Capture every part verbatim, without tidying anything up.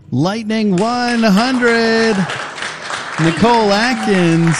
Lightning one hundred. Nicole Atkins.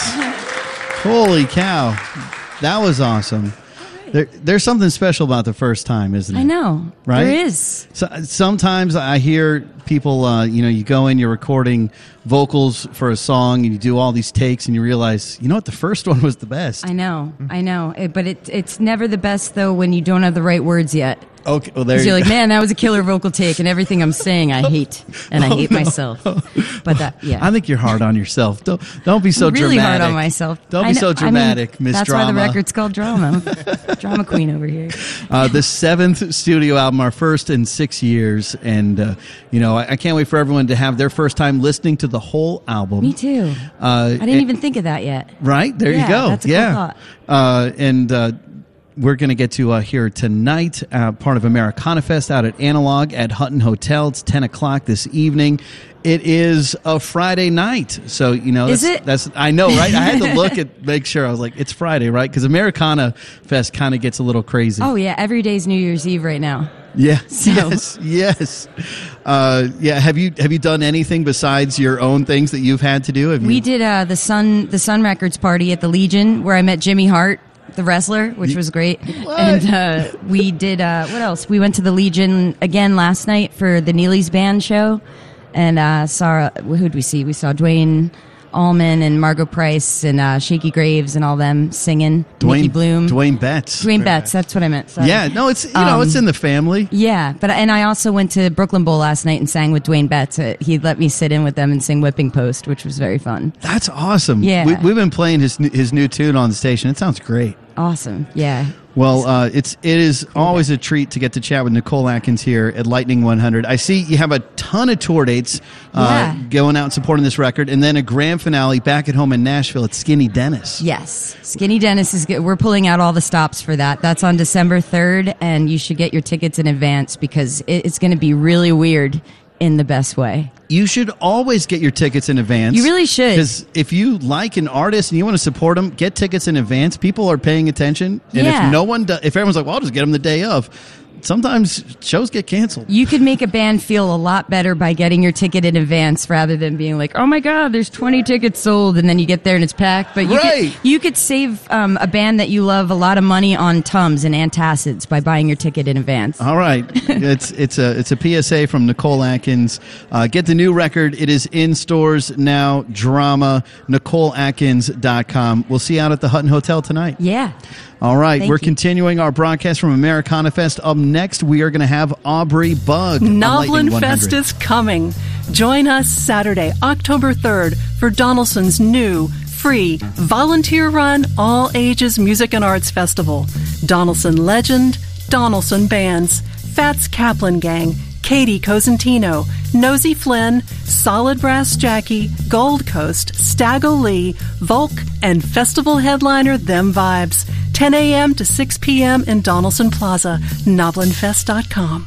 Holy cow. That was awesome. There, there's something special about the first time, isn't it? I know. Right? There is. So, sometimes I hear people, uh, you know, you go in, you're recording vocals for a song, and you do all these takes, and you realize, you know what, the first one was the best. I know. I know. It, but it, it's never the best, though, when you don't have the right words yet. Okay, well, there you you're go. like, man, that was a killer vocal take, and everything I'm saying I hate, and I Oh, hate no. myself. But that, yeah. I think you're hard on yourself. Don't don't be so I'm really dramatic. hard on myself. Don't I be know- so dramatic, I mean, Miss that's Drama. why the record's called Drama. Drama queen over here. Uh, the seventh studio album, our first in six years, and uh, you know, I, I can't wait for everyone to have their first time listening to the whole album. Me too. Uh, I didn't and- even think of that yet. Right there, Yeah, you go. that's a cool yeah, thought. Uh, and. Uh, We're going to get to uh, here tonight, uh, part of Americana Fest out at Analog at Hutton Hotel. It's ten o'clock this evening. It is a Friday night. So, you know, Is that's, it? that's, I know, right? I had to look at, make sure. I was like, it's Friday, right? Because Americana Fest kind of gets a little crazy. Oh, yeah. Every day's New Year's Eve right now. Yeah. So- Yes. Yes. Uh, yeah. Have you, have you done anything besides your own things that you've had to do? Have you? We did uh, the Sun the Sun Records party at the Legion where I met Jimmy Hart, the wrestler, which was great. What? And uh, we did, uh, what else? We went to the Legion again last night for the Neely's Band show. And uh, saw, who'd we see? We saw Dwayne Allman and Margot Price and uh, Shaky Graves and all them singing. Mickey Dwayne, Bloom. Dwayne Betts. Dwayne Betts, that's what I meant. Sorry. Yeah. No, it's, you know, Um, it's in the family. Yeah, but and I also went to Brooklyn Bowl last night and sang with Dwayne Betts. Uh, he let me sit in with them and sing Whipping Post, which was very fun. That's awesome. Yeah. We, we've been playing his new- his new tune on the station. It sounds great. Awesome. Yeah. Well, uh, it's it is always a treat to get to chat with Nicole Atkins here at Lightning one hundred. I see you have a ton of tour dates uh, Yeah. going out and supporting this record, and then a grand finale back at home in Nashville at Skinny Dennis. Yes. Skinny Dennis is good. We're pulling out all the stops for that. That's on December third, and you should get your tickets in advance because it, it's going to be really weird in the best way. You should always get your tickets in advance. You really should. Because if you like an artist and you want to support them, get tickets in advance. People are paying attention. And Yeah. if no one does, if everyone's like, well, I'll just get them the day of, sometimes shows get canceled. You could make a band feel a lot better by getting your ticket in advance rather than being like, oh my God, there's twenty tickets sold, and then you get there and it's packed. But you, Right. could, you could save um, a band that you love a lot of money on Tums and antacids by buying your ticket in advance. All right, it's it's a it's a P S A from Nicole Atkins. Uh, get the new record; it is in stores now. Drama, Nicole Atkins dot com. We'll see you out at the Hutton Hotel tonight. Yeah. All right, Thank we're you. continuing our broadcast from Americana Fest. Up next, we are going to have Aubrey Bug. on Lightning Novlin one hundred. Fest is coming. Join us Saturday, October third for Donaldson's new, free, volunteer-run, all-ages music and arts festival. Donaldson Legend, Donaldson Bands, Fats Kaplan Gang, Katie Cosentino, Nosy Flynn, Solid Brass Jackie, Gold Coast, Staggo Lee, Volk, and festival headliner Them Vibes. ten a.m. to six p.m. in Donaldson Plaza, Novlin Fest dot com.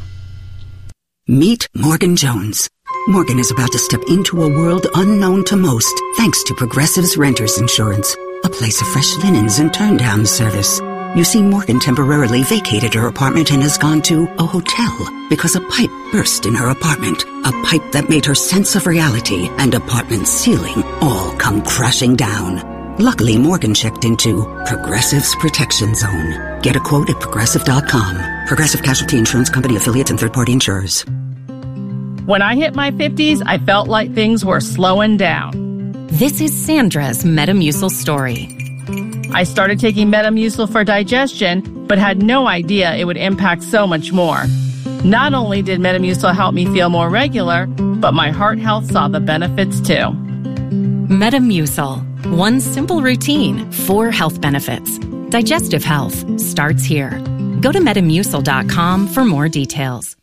Meet Morgan Jones. Morgan is about to step into a world unknown to most thanks to Progressive's Renters Insurance, a place of fresh linens and turn-down service. You see, Morgan temporarily vacated her apartment and has gone to a hotel because a pipe burst in her apartment. A pipe that made her sense of reality and apartment ceiling all come crashing down. Luckily, Morgan checked into Progressive's Protection Zone. Get a quote at Progressive dot com. Progressive Casualty Insurance Company affiliates and third-party insurers. When I hit my fifties, I felt like things were slowing down. This is Sandra's Metamucil story. I started taking Metamucil for digestion, but had no idea it would impact so much more. Not only did Metamucil help me feel more regular, but my heart health saw the benefits too. Metamucil. One simple routine, four health benefits. Digestive health starts here. Go to metamucil dot com for more details.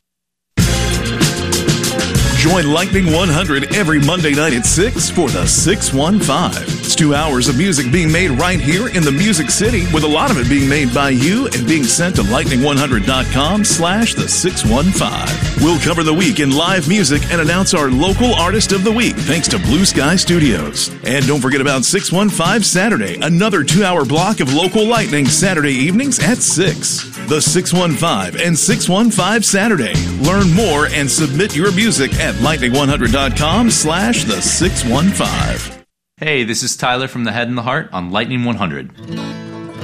Join Lightning one hundred every Monday night at six for the six one five. It's two hours of music being made right here in the Music City, with a lot of it being made by you and being sent to lightning one hundred dot com slash the six one five. We'll cover the week in live music and announce our local artist of the week thanks to Blue Sky Studios. And don't forget about six one five Saturday, another two-hour block of local lightning Saturday evenings at six. The six one five and six one five Saturday. Learn more and submit your music at at lightning one hundred dot com slash the six one five. Hey, this is Tyler from The Head and the Heart on Lightning one hundred.